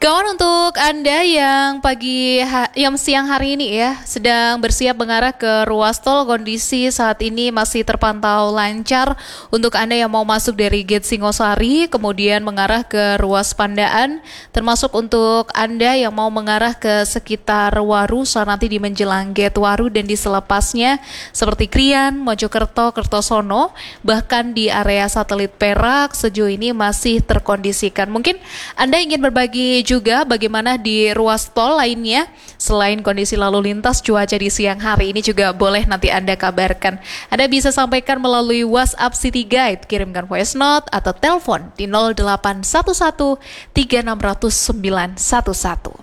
Kawan, untuk Anda yang yang siang hari ini ya sedang bersiap mengarah ke ruas tol, kondisi saat ini masih terpantau lancar untuk Anda yang mau masuk dari Gate Singosari kemudian mengarah ke ruas Pandaan, termasuk untuk Anda yang mau mengarah ke sekitar Waru saat nanti di menjelang Gate Waru dan di selepasnya seperti Krian, Mojokerto, Kertosono, bahkan di area satelit Perak sejauh ini masih terkondisikan. Mungkin Anda ingin berbagi juga bagaimana di ruas tol lainnya selain kondisi lalu lintas, cuaca di siang hari ini juga boleh nanti Anda kabarkan. Anda bisa sampaikan melalui WhatsApp City Guide, kirimkan voice note atau telepon di 0811 3600 911.